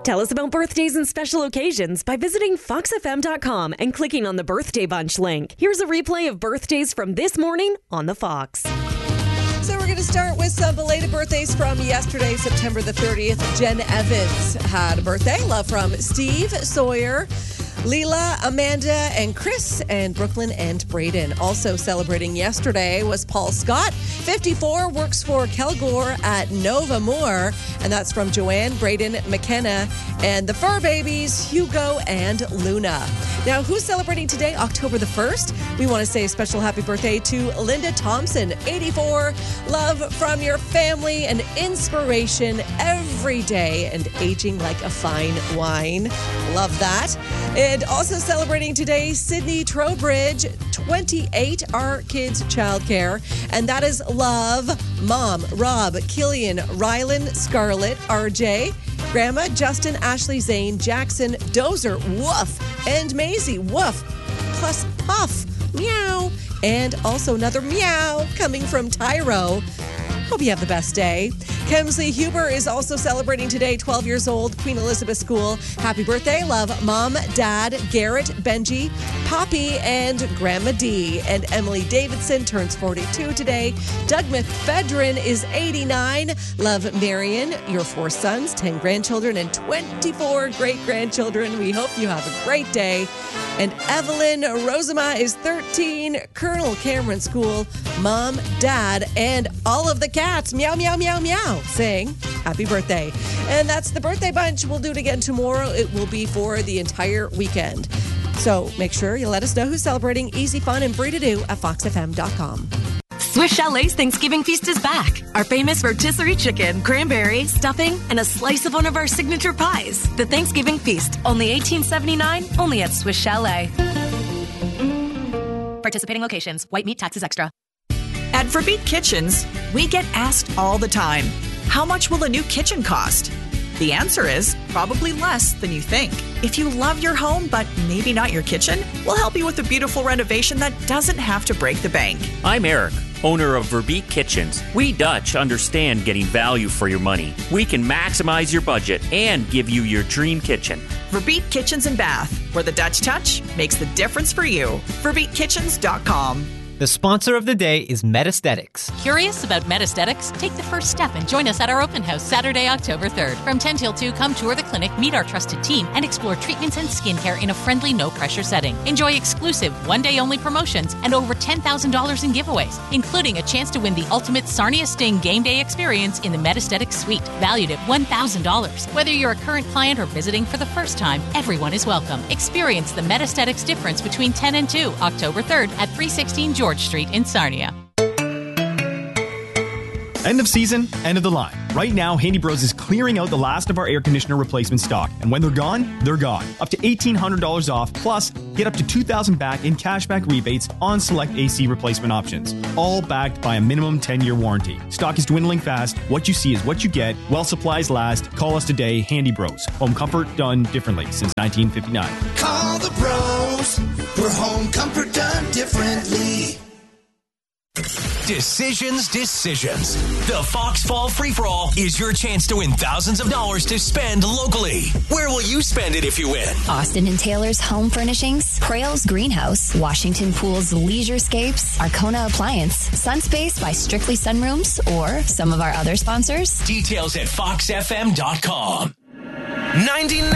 Tell us about birthdays and special occasions by visiting foxfm.com and clicking on the Birthday Bunch link. Here's a replay of birthdays from this morning on the Fox. So we're going to start with some belated birthdays from yesterday, September the 30th. Jen Evans had a birthday. Love from Steve Sawyer, Leela, Amanda, and Chris, and Brooklyn and Braden. Also celebrating yesterday was Paul Scott, 54, works for Kelgore at Nova Moore, and that's from Joanne, Braden, McKenna, and the fur babies, Hugo and Luna. Now, who's celebrating today, October the 1st? We want to say a special happy birthday to Linda Thompson, 84. Love from your family and inspiration every day and aging like a fine wine. Love that. And also celebrating today, Sydney Trowbridge, 28, Our Kids Childcare. And that is love, Mom, Rob, Killian, Rylan, Scarlett, RJ, Grandma, Justin, Ashley, Zane, Jackson, Dozer, Woof, and Maisie, Woof, plus Puff, meow, and also another meow coming from Tyro. Hope you have the best day. Kemsley Huber is also celebrating today, 12 years old, Queen Elizabeth School. Happy birthday. Love, Mom, Dad, Garrett, Benji, Poppy, and Grandma D. And Emily Davidson turns 42 today. Doug McFedrin is 89. Love, Marion, your 4 sons, 10 grandchildren, and 24 great-grandchildren. We hope you have a great day. And Evelyn Rosema is 13, Colonel Cameron School, Mom, Dad, and all of the cats, meow, meow, meow, meow, saying happy birthday. And that's the Birthday Bunch. We'll do it again tomorrow. It will be for the entire weekend. So make sure you let us know who's celebrating. Easy, fun, and free to do at foxfm.com. Swiss Chalet's Thanksgiving Feast is back. Our famous rotisserie chicken, cranberry, stuffing, and a slice of one of our signature pies. The Thanksgiving Feast, only $18.79, only at Swiss Chalet. Participating locations. White meat taxes extra. At Verbeek Kitchens, we get asked all the time, how much will a new kitchen cost? The answer is probably less than you think. If you love your home, but maybe not your kitchen, we'll help you with a beautiful renovation that doesn't have to break the bank. I'm Eric, owner of Verbeek Kitchens. We Dutch understand getting value for your money. We can maximize your budget and give you your dream kitchen. Verbeek Kitchens and Bath, where the Dutch touch makes the difference for you. VerbeekKitchens.com. The sponsor of the day is Metaesthetics. Curious about Metaesthetics? Take the first step and join us at our open house Saturday, October 3rd. From 10 till 2, come tour the clinic, meet our trusted team, and explore treatments and skincare in a friendly, no-pressure setting. Enjoy exclusive, one-day-only promotions and over $10,000 in giveaways, including a chance to win the ultimate Sarnia Sting game day experience in the Metaesthetics Suite, valued at $1,000. Whether you're a current client or visiting for the first time, everyone is welcome. Experience the Metaesthetics difference between 10 and 2, October 3rd at 316 George Street in Sarnia. End of season, end of the line. Right now, Handy Bros is clearing out the last of our air conditioner replacement stock. And when they're gone, they're gone. Up to $1,800 off, plus get up to $2,000 back in cashback rebates on select AC replacement options. All backed by a minimum 10-year warranty. Stock is dwindling fast. What you see is what you get. While supplies last, call us today, Handy Bros. Home comfort done differently since 1959. Call the bros for home comfort done differently. Decisions. The Fox Fall Free-For-All is your chance to win thousands of dollars to spend locally. Where will you spend it if you win? Austin and Taylor's Home Furnishings, Prale's Greenhouse, Washington Pool's Leisurescapes, Arcona Appliance, Sunspace by Strictly Sunrooms, or some of our other sponsors. Details at foxfm.com. 99